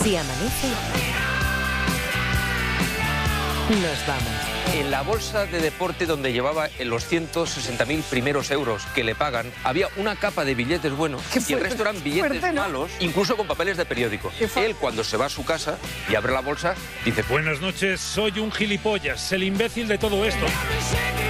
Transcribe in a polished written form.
Si amanece, nos vamos. En la bolsa de deporte donde llevaba los 160.000 primeros euros que le pagan, había una capa de billetes buenos y el resto eran billetes malos, incluso con papeles de periódico. Él, cuando se va a su casa y abre la bolsa, dice: Buenas noches, soy un gilipollas, el imbécil de todo esto.